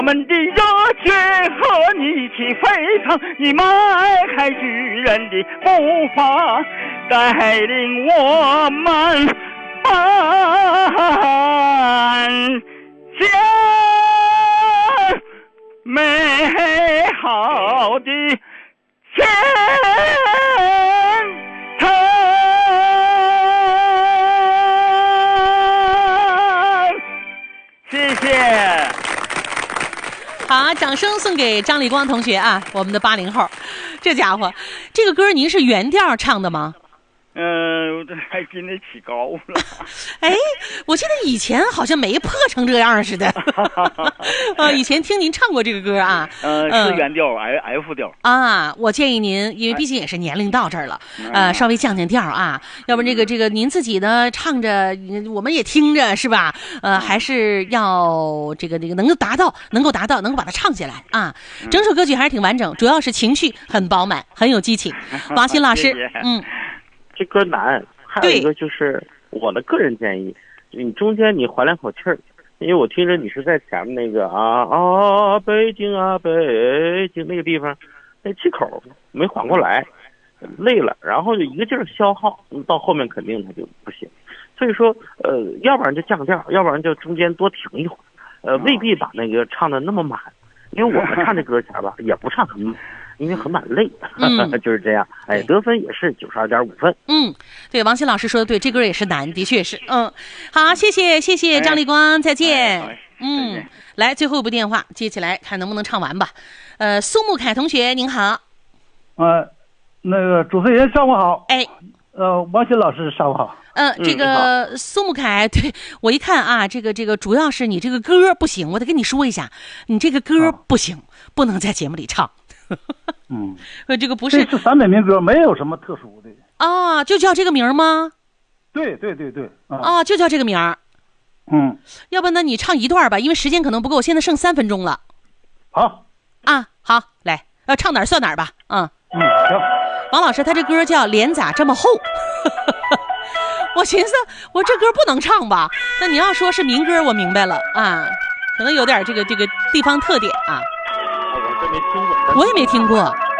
我们的热血和你一起沸腾，你迈开巨人的步伐，带领我们奔向美好的前程。谢谢。 好，掌声送给张立光同学啊，我们的80后。这家伙，这个歌您是原调唱的吗？ 这还真的起高了。 哎，我记得以前好像没破成这样似的。以前听您唱过这个歌啊。 是原调 F 调啊。我建议您，因为毕竟也是年龄到这儿了，稍微降降调啊，要不这个您自己呢唱着，我们也听着是吧？还是要这个能够达到，能够把它唱下来啊。整首歌曲还是挺完整，主要是情绪很饱满，很有激情。王鑫老师， 谢谢这歌难，还有一个就是我的个人建议，你中间你还2口气儿，因为我听着你是在前面那个北京啊北京那个地方，那气口没缓过来，累了，然后就一个劲儿消耗，到后面肯定它就不行。所以说要不然就降调，要不然就中间多停一会儿，未必把那个唱的那么满，因为我们唱这歌前吧也不唱很满。因为很满累，就是这样。哎，得分也是92.5分。 对，王鑫老师说的对，这歌也是难，的确是。好，谢谢张立光，再见。来，最后一部电话接起来，看能不能唱完吧。苏木凯同学您好。 那个主持人上午好。 哎， 王鑫老师上午好。 这个苏木凯，对，我一看啊，这个主要是你这个歌不行，我得跟你说一下，你这个歌不行，不能在节目里唱。这个不是， 这是陕北民歌，没有什么特殊的啊，就叫这个名吗？ 对， 就叫这个名儿。要不那你唱一段吧，因为时间可能不够，现在剩3分钟了。 好好，来，要唱哪儿算哪儿吧。 行。 王老师，他这歌叫《脸咋这么厚》。我寻思，我这歌不能唱吧？那你要说是民歌，我明白了啊，可能有点这个地方特点啊。 我这没听过， 我也没听过。